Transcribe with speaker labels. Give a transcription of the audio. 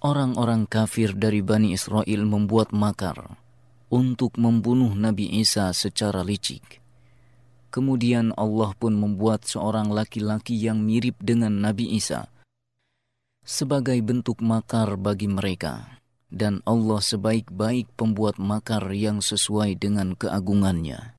Speaker 1: Orang-orang kafir dari Bani Israel membuat makar untuk membunuh Nabi Isa secara licik. Kemudian Allah pun membuat seorang laki-laki yang mirip dengan Nabi Isa sebagai bentuk makar bagi mereka. Dan Allah sebaik-baik pembuat makar yang sesuai dengan keagungannya.